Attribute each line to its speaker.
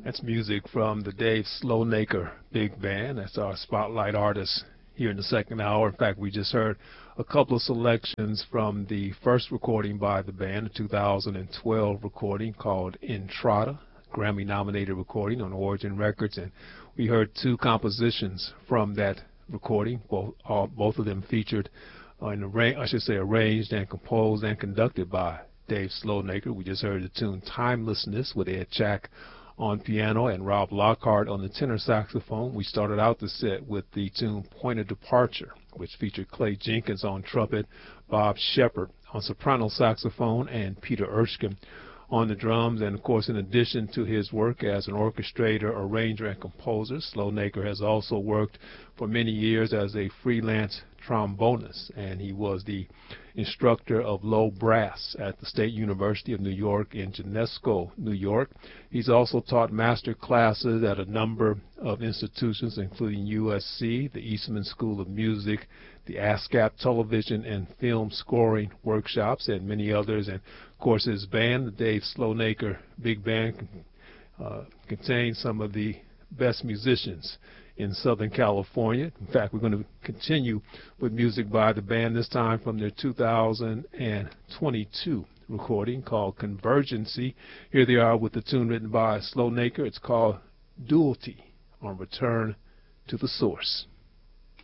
Speaker 1: That's music from the Dave Slownaker Big Band. That's our spotlight artist here in the second hour. In fact, we just heard a couple of selections from the first recording by the band, a 2012 recording called Entrada, Grammy-nominated recording on Origin Records, and we heard two compositions from that recording. Both of them featured arranged and composed and conducted by Dave Slownaker. We just heard the tune Timelessness with Ed Chack on piano and Rob Lockhart on the tenor saxophone. We started out the set with the tune Point of Departure, which featured Clay Jenkins on trumpet, Bob Shepard on soprano saxophone, and Peter Erskine on the drums. And of course, in addition to his work as an orchestrator, arranger, and composer, Slownaker has also worked for many years as a freelance trombonist, and he was the instructor of low brass at the State University of New York in Genesco, New York. He's also taught master classes at a number of institutions, including USC, the Eastman School of Music, the ASCAP Television and Film Scoring Workshops, and many others. And of course, his band, the Dave Slownaker Big Band, contains some of the best musicians in Southern California. In fact, we're going to continue with music by the band, this time from their 2022 recording called Convergency. Here they are with the tune written by Slownaker. It's called Duality on Return to the Source.